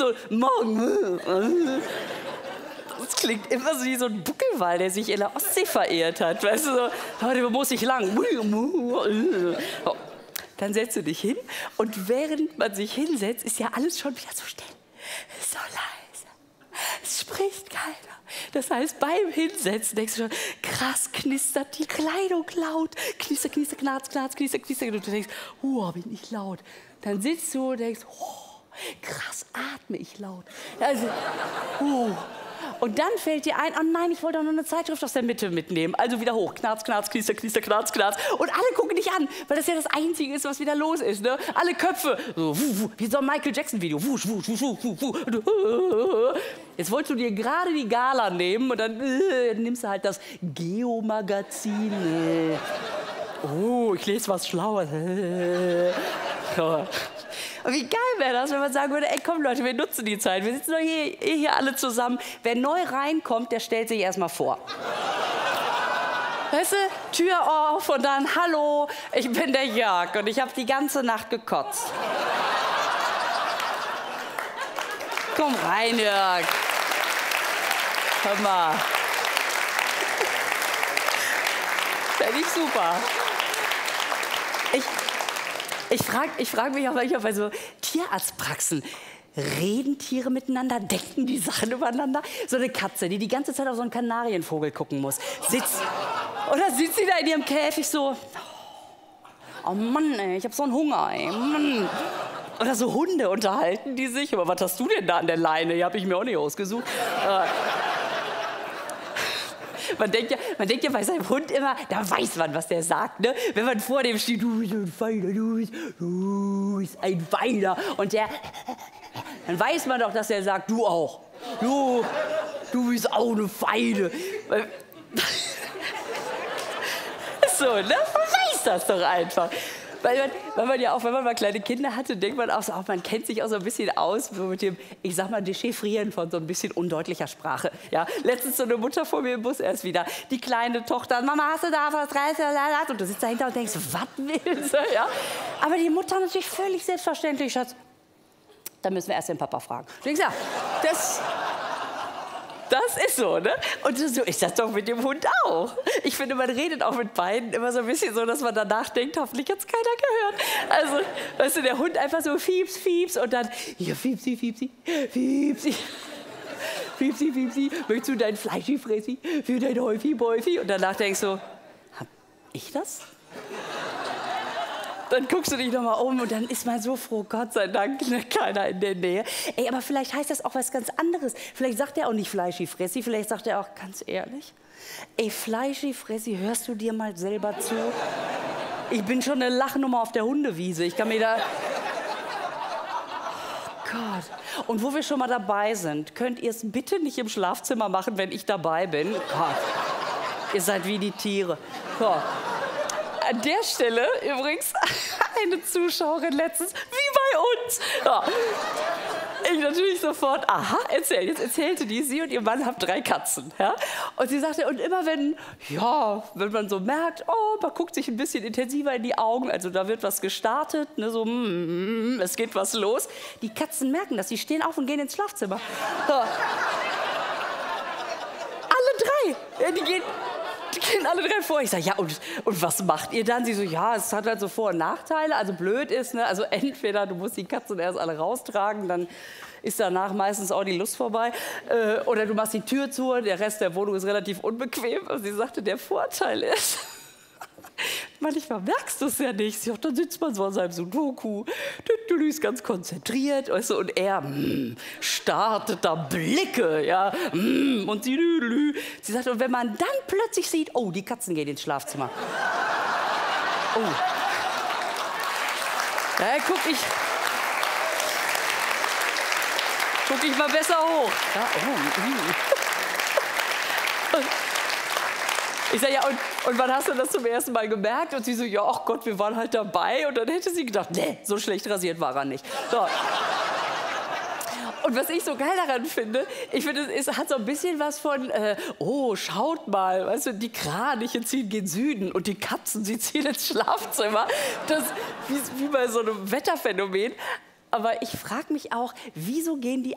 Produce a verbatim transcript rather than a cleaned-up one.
so, morgen. Das klingt immer so wie so ein Buckelwal, der sich in der Ostsee verirrt hat. Weißt du, so, heute muss ich lang. Dann setzt du dich hin und während man sich hinsetzt, ist ja alles schon wieder so still. So leise. Es spricht keiner. Das heißt, beim Hinsetzen denkst du schon, krass, knistert die Kleidung laut. Knister, knister, knarz, knarz, knister, knister. Und du denkst, oh, bin ich laut. Dann sitzt du und denkst, oh, krass, atme ich laut. Also, oh. Und dann fällt dir ein, oh nein, ich wollte doch nur eine Zeitschrift aus der Mitte mitnehmen. Also wieder hoch, knarz, knarz, knister, knister, knarz, knarz. Und alle gucken dich an, weil das ja das Einzige ist, was wieder los ist. Ne? Alle Köpfe, so, wuh, wuh, wie so ein Michael Jackson-Video. Wuh, wuh, wuh, wuh, wuh. Jetzt wolltest du dir gerade die Gala nehmen und dann, äh, dann nimmst du halt das Geo-Magazin. Äh. Oh, ich lese was Schlaues. Äh. So. Und wie geil wäre das, wenn man sagen würde, ey, komm Leute, wir nutzen die Zeit. Wir sitzen doch hier, hier alle zusammen. Wer neu reinkommt, der stellt sich erstmal vor. Weißt du, Tür auf und dann, hallo, ich bin der Jörg und ich habe die ganze Nacht gekotzt. Komm rein, Jörg. Hör mal. Fände ich super. Ich... Ich frage ich frag mich auch manchmal bei so Tierarztpraxen, reden Tiere miteinander, denken die Sachen übereinander? So eine Katze, die die ganze Zeit auf so einen Kanarienvogel gucken muss, sitzt, oder sitzt sie da in ihrem Käfig so, oh Mann, ey, ich hab so einen Hunger, ey, Mann. Oder so Hunde unterhalten die sich, aber was hast du denn da an der Leine? Die habe ich mir auch nicht ausgesucht. Äh, Man denkt, ja, man denkt ja bei seinem Hund immer, da weiß man, was der sagt. Ne? Wenn man vor dem steht, du bist ein Feiner, du bist, du bist ein Feiner. Und der, dann weiß man doch, dass er sagt, du auch. Du, du bist auch eine Feine. So, ne? Man weiß das doch einfach. Weil man, weil man ja auch, wenn man mal kleine Kinder hatte, denkt man auch so, auch, man kennt sich auch so ein bisschen aus so mit dem, ich sag mal, Dechiffrieren von so ein bisschen undeutlicher Sprache. Ja, letztens so eine Mutter vor mir im Bus erst wieder, die kleine Tochter, Mama, hast du da was rein? Und du sitzt dahinter und denkst, was willst du? Ja? Aber die Mutter natürlich völlig selbstverständlich, Schatz, da müssen wir erst den Papa fragen. Du denkst, ja, das... Das ist so, ne? Und so ist das doch mit dem Hund auch. Ich finde, man redet auch mit beiden immer so ein bisschen so, dass man danach denkt, hoffentlich hat es keiner gehört. Also, weißt du, der Hund einfach so fieps, fieps und dann, hier, fiepsi, fiepsi, fiepsi. Fiepsi, fiepsi, möchtest du dein Fleischi, Fressi für dein Häufi, Bäufi? Und danach denkst du, hab ich das? Dann guckst du dich noch mal um und dann ist man so froh, Gott sei Dank, ne, keiner in der Nähe. Ey, aber vielleicht heißt das auch was ganz anderes. Vielleicht sagt er auch nicht Fleischi, Fressi, vielleicht sagt er auch, ganz ehrlich, ey, Fleischi, Fressi, hörst du dir mal selber zu? Ich bin schon eine Lachnummer auf der Hundewiese. Ich kann mir da... Oh Gott. Und wo wir schon mal dabei sind, könnt ihr es bitte nicht im Schlafzimmer machen, wenn ich dabei bin? Gott. Ihr seid wie die Tiere. Gott. An der Stelle übrigens eine Zuschauerin letztens, wie bei uns. Ja. Ich natürlich sofort, aha, erzähl. Jetzt erzählte die, sie und ihr Mann haben drei Katzen. Ja? Und sie sagte, und immer wenn, ja, wenn man so merkt, oh, man guckt sich ein bisschen intensiver in die Augen, also da wird was gestartet, ne, so, mm, es geht was los. Die Katzen merken das, die stehen auf und gehen ins Schlafzimmer. Ja. Alle drei, ja, die gehen... Die gehen alle drei vor. Ich sage, ja, und, und was macht ihr dann? Sie so, ja, es hat halt so Vor- und Nachteile. Also blöd ist, ne? Also entweder du musst die Katzen erst alle raustragen, dann ist danach meistens auch die Lust vorbei. Äh, oder du machst die Tür zu, der Rest der Wohnung ist relativ unbequem. Und sie sagte, der Vorteil ist, manchmal merkst du es ja nicht. Sie sagt, dann sitzt man so an seinem Sudoku, du ist ganz konzentriert, weißt du, und er mm, startet da Blicke, ja, mm, und sie, sie sagt, und wenn man dann plötzlich sieht, oh, die Katzen gehen ins Schlafzimmer. Oh. Da guck ich, guck ich mal besser hoch. Ja, oh, mm. Ich sage, ja, und, und wann hast du das zum ersten Mal gemerkt? Und sie so, ja, ach Gott, wir waren halt dabei. Und dann hätte sie gedacht, nee, so schlecht rasiert war er nicht. So. Und was ich so geil daran finde, ich finde, es hat so ein bisschen was von, äh, oh, schaut mal, weißt du, die Kraniche ziehen gen Süden und die Katzen, sie ziehen ins Schlafzimmer. Das wie, wie bei so einem Wetterphänomen. Aber ich frage mich auch, wieso gehen die